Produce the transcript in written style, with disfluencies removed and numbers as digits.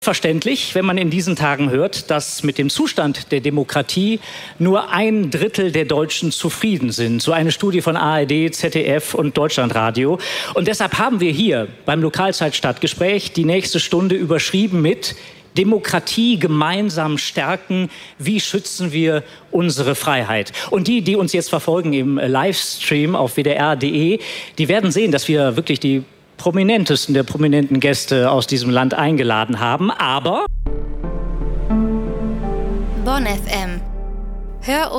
Verständlich, wenn man in diesen Tagen hört, dass mit dem Zustand der Demokratie nur 1/3 der Deutschen zufrieden sind. So eine Studie von ARD, ZDF und Deutschlandradio. Und deshalb haben wir hier beim Lokalzeit-Stadtgespräch die nächste Stunde überschrieben mit Demokratie gemeinsam stärken. Wie schützen wir unsere Freiheit? Und die uns jetzt verfolgen im Livestream auf wdr.de, die werden sehen, dass wir wirklich die prominentesten der prominenten Gäste aus diesem Land eingeladen haben, aber Bonn FM. Hör